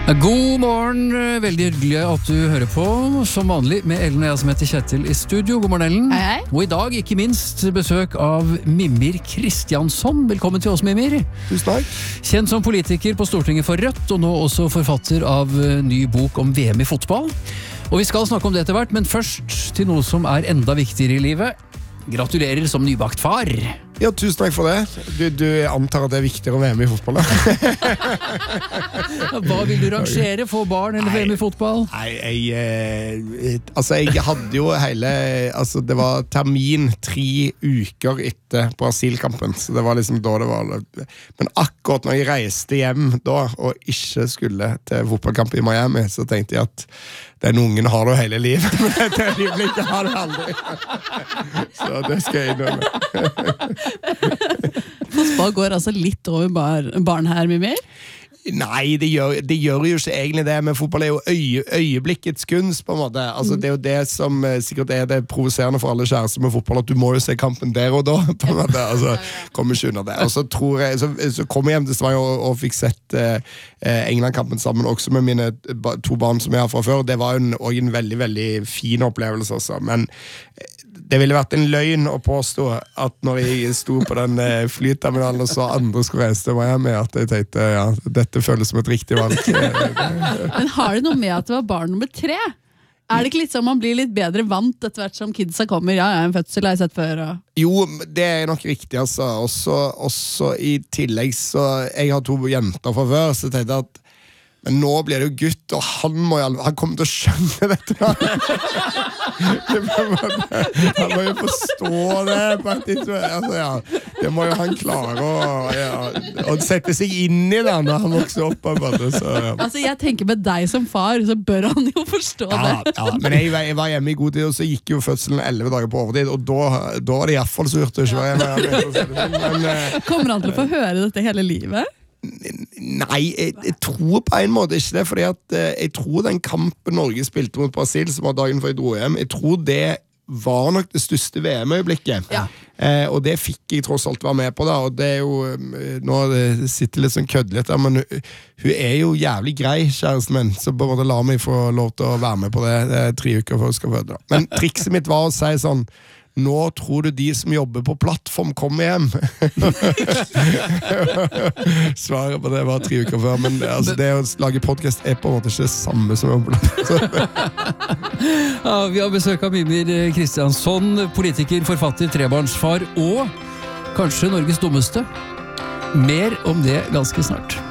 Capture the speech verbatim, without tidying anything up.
God morgen, veldig hyggelig at du hører på, som vanlig med Ellen og jeg som heter Kjetil i studio. God morgen, Ellen. Hei, hei. Og i dag ikke minst besøk av Mimir Kristiansson. Velkommen til oss, Mimir. Tusen takk. Kjent som politiker på Stortinget for Rødt, og nå også forfatter av ny bok om V M i fotball. Og vi skal snakke om det etter hvert, men først til noe som er enda viktigere i livet. Gratulerer som nybakt far. Ja, tusen takk for det. Du, du antar at det er viktigere å V M i fotball, da? Hva vil du rangere for barn eller V M i fotball? Nei, jeg, eh, altså jeg hadde jo hele, altså det var termin tre uker etter Brasil-kampen, så det var liksom da det var, men akkurat når jeg reiste hjem da, og ikke skulle til fotballkamp i Miami, så tenkte jeg at den ungen har du hele livet, men dette øyeblikket har du aldri. Så det skal jeg innrømme. Fotball går altså litt over bar, barn her, Mimir? Nei, det gjør, det gjør jo ikke egentlig det, men fotball er jo øye, øyeblikkets kunst, på en måte. Altså, det er jo det som eh, sikkert er det provoserende for alle kjærester med fotball, at du må jo se kampen der og da, på en måte. Altså, kommer ikke under det. Og så tror jeg, så, så kom jeg hjem til Stavanger og, og fikk sett eh, England-kampen sammen, også med mine to barn som jeg har fra før. Det var jo en, også en veldig, veldig fin opplevelse, altså. Men det ville vært en løgn å påstå at når jeg sto på den flyterminalen og så andre skulle reise til Miami, at jeg tenkte, ja, dette føles som et riktig valg. Men har det noe med at det var barn nummer tre? Er det ikke litt sånn man blir litt bedre vant etter hvert som kidsa kommer? Ja, jeg har en fødsel, har jeg sett før. Og... Jo, det er nok riktig, altså. Også, også i tillegg, så jeg har to jenter fra før, så tenkte jeg at men nå blir det jo gutt, og han, må jo, han kommer til å skjønne dette. Han må jo forstå det på et tidspunkt. Altså, ja, det må jo han klare å, ja, å sette seg inn i det når han vokser opp. Både, så, ja. Altså, jeg tenker med deg som far, så bør han jo forstå ja, det. Ja, men jeg, jeg var hjemme i god tid, og så gikk jo fødselen elleve dager på overtid, og da, da var det i hvert fall surt å ikke være hjemme. Men, kommer han til å få høre dette hele livet? Nei, jeg, jeg tror på en måte ikke det, fordi at eh, jeg tror den kampen Norge spilte mot Brasil, som var dagen før jeg dro hjem, jeg tror det var nok det største V M-øyeblikket. Ja. Eh, og det fikk jeg tross alt være med på da, og det er jo, nå det sitter litt sånn kødelig der, men hun, hun er jo jævlig grei, kjæresten min, så bare la meg få lov til å være med på det, det er tre uker før jeg skal føde da. Men trikset mitt var å si sånn, nå tror du de som jobber på plattform kommer hjem. Svaret på det var tre uker før, men altså, det å lage podcast er på en måte ikke det samme som å jobbe på plattform. Ja, vi har besøk av Mimir Kristiansson, politiker, forfatter, trebarnsfar og kanskje Norges dummeste. Mer om det ganske snart.